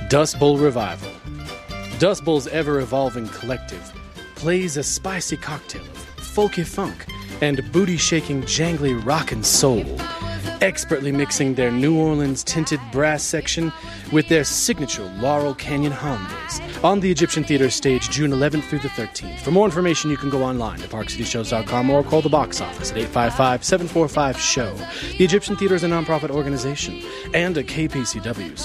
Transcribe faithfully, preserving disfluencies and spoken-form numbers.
Dust Bowl Revival. Dust Bowl's ever-evolving collective plays a spicy cocktail of folky funk and booty-shaking, jangly rock and soul, expertly mixing their New Orleans-tinted brass section with their signature Laurel Canyon harmonies on the Egyptian Theater stage June eleventh through the thirteenth. For more information, you can go online to park city shows dot com or call the box office at eight five five, seven four five, S H O W. The Egyptian Theater is a nonprofit organization and a K P C W